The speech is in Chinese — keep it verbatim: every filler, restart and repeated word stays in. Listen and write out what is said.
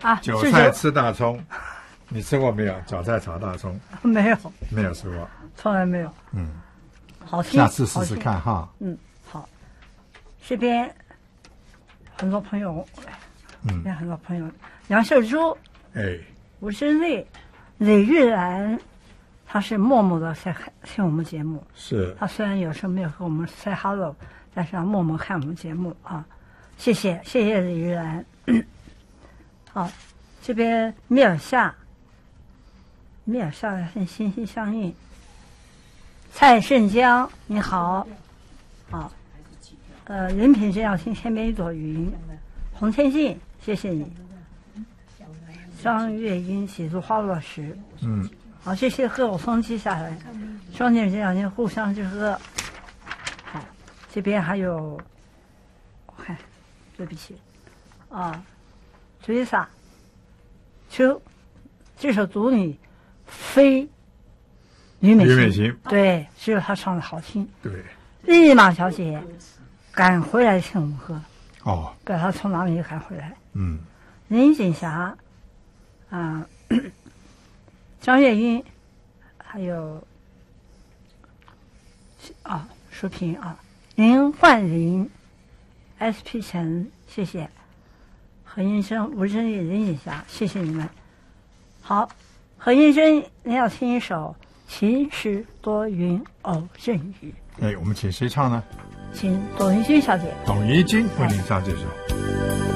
啊， 韭菜吃大葱，你吃过没有？韭菜炒大葱没有， 没有吃过， 从来没有。 嗯， 好听， 下次试试看哈。 嗯，好。这边很多朋友， 嗯， 这边很多朋友，杨秀珠， 哎， 吴珍瑞，李玉兰，他是默默的在看听我们节目。 是。 他虽然有时候没有和我们 say hello， 但是他默默看我们节目啊。谢谢，谢谢李玉兰。好，这边米尔夏，米尔夏很心心相印。蔡胜江，你好，好，呃，人品真要听天边一朵云。洪天信，谢谢你。张月英，写作花落时， 嗯， 好，这些歌我封记下来。双剑这两天互相之歌。好，这边还有，我看，对不起，啊。追撒秋，这首《独女》非吕美吕琴，对，只有她唱的好听。 对， 丽玛小姐赶回来听我们歌， 哦， 不知道她从哪里赶回来。 嗯， 林锦霞，啊、呃，张月英，还有啊，淑萍啊，林焕玲 ，S P 陈，谢谢。何医生、吴珍玉、林锦霞，谢谢你们。好，何医生，您要听一首《晴时多云偶阵雨》。 哎，我们请谁唱呢？ 请董一君小姐。 董一君为您唱这首。